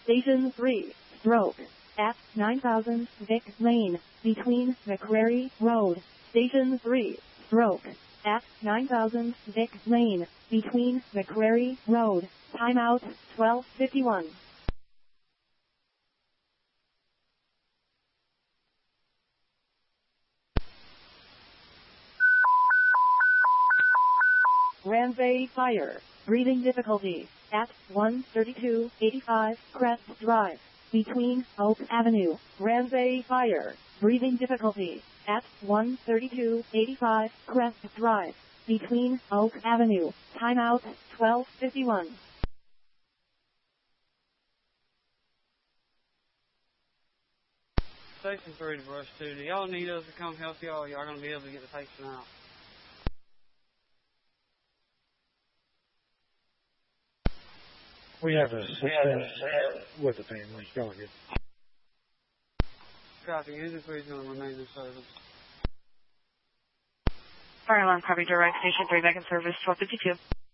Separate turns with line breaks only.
Station 3, stroke, at 9000 Vic Lane, between McCrary Road. Station 3, stroke, at 9000 Vic Lane, between McCrary Road. Timeout, 12:51. Ramsay Fire. Breathing difficulty at 13285 Crest Drive, between Oak Avenue. Ramsay Fire. Breathing difficulty at 13285 Crest Drive, between Oak Avenue. Timeout, 12:51.
Station 3 to Brush 2. Do y'all need us to come help y'all? Y'all going to be able to get the patient out?
We have a suspect with the family. Go ahead.
Copy. Engine 3 is going to remain in service.
Fire alarm copy direct. Station 3 back in service, 1252.